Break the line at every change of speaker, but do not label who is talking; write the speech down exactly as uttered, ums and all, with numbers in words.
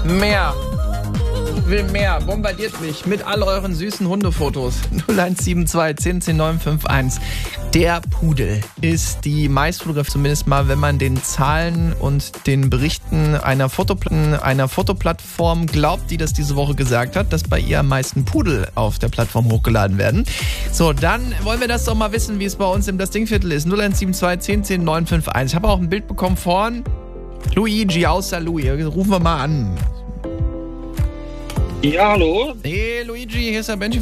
Mehr. Ich will mehr. Bombardiert mich mit all euren süßen Hundefotos. null eins sieben zwei, zehn zehn, neun fünf eins. Der Pudel ist die meistfotografierte, zumindest mal, wenn man den Zahlen und den Berichten einer, Fotopl- einer Fotoplattform glaubt, die das diese Woche gesagt hat, dass bei ihr am meisten Pudel auf der Plattform hochgeladen werden. So, dann wollen wir das doch mal wissen, wie es bei uns im Das Dingviertel ist. null eins sieben zwei, zehn zehn, neun fünf eins. Ich habe auch ein Bild bekommen von Luigi aus St. Louis. Rufen wir mal an.
Ja, hallo.
Hey Luigi, hier ist der Benji